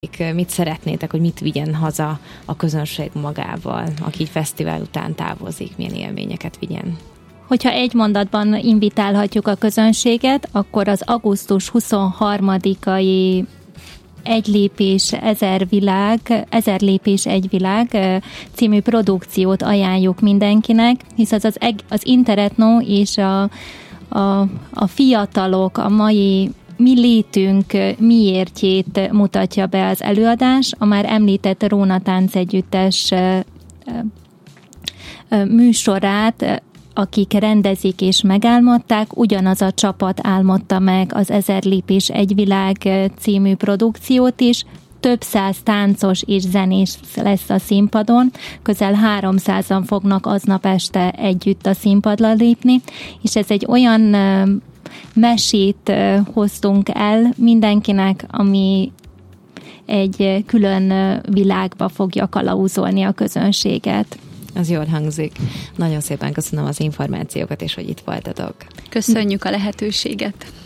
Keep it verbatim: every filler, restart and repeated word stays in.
Mit szeretnétek, hogy mit vigyen haza a közönség magával, aki így fesztivál után távozik, milyen élményeket vigyen? Hogyha egy mondatban invitálhatjuk a közönséget, akkor az augusztus huszonharmadikai Egy lépés, ezer világ, ezer lépés, egy világ című produkciót ajánljuk mindenkinek, hisz az, az, az interetno és a, a, a fiatalok, a mai mi létünk miértjét mutatja be az előadás. A már említett Róna Táncegyüttes műsorát, akik rendezik és megálmodták, ugyanaz a csapat álmodta meg az Ezer lépés, egy világ című produkciót is. Több száz táncos és zenés lesz a színpadon, közel háromszázan fognak aznap este együtt a színpadra lépni, és ez egy olyan mesét hoztunk el mindenkinek, ami egy külön világba fogja kalauzolni a közönséget. Az jól hangzik. Nagyon szépen köszönöm az információkat, és hogy itt voltatok. Köszönjük a lehetőséget.